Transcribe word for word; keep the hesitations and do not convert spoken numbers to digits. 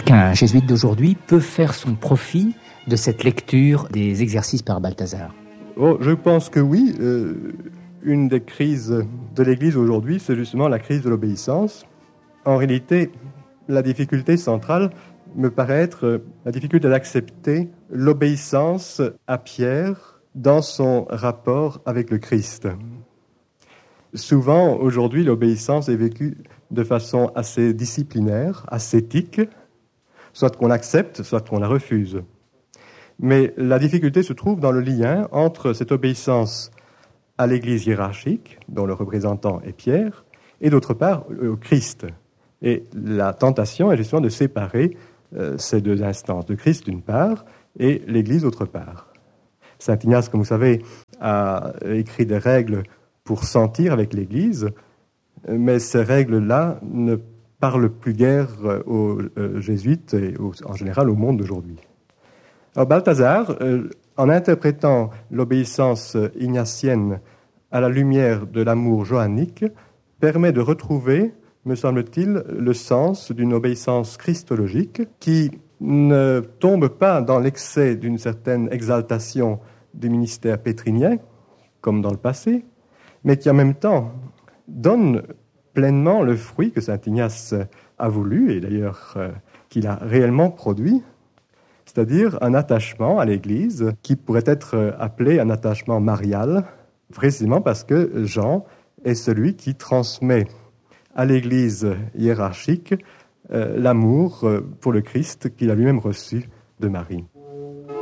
qu'un jésuite d'aujourd'hui peut faire son profit de cette lecture des exercices par Balthazar? Oh, je pense que oui. Euh, une des crises de l'Église aujourd'hui, c'est justement la crise de l'obéissance. En réalité, la difficulté centrale me paraît être la difficulté d'accepter l'obéissance à Pierre dans son rapport avec le Christ. Souvent, aujourd'hui, l'obéissance est vécue de façon assez disciplinaire, ascétique, soit qu'on l'accepte, soit qu'on la refuse. Mais la difficulté se trouve dans le lien entre cette obéissance à l'Église hiérarchique, dont le représentant est Pierre, et d'autre part au Christ. Et la tentation est justement de séparer euh, ces deux instances, de Christ d'une part et l'Église d'autre part. Saint Ignace, comme vous savez, a écrit des règles pour sentir avec l'Église, mais ces règles-là ne parlent plus guère aux euh, jésuites et aux, en général au monde d'aujourd'hui. Alors Balthazar, euh, en interprétant l'obéissance ignatienne à la lumière de l'amour johannique, permet de retrouver, me semble-t-il, le sens d'une obéissance christologique qui ne tombe pas dans l'excès d'une certaine exaltation du ministère pétrinien, comme dans le passé, mais qui en même temps donne pleinement le fruit que saint Ignace a voulu, et d'ailleurs euh, qu'il a réellement produit, c'est-à-dire un attachement à l'Église qui pourrait être appelé un attachement marial, précisément parce que Jean est celui qui transmet à l'Église hiérarchique euh, l'amour pour le Christ qu'il a lui-même reçu de Marie.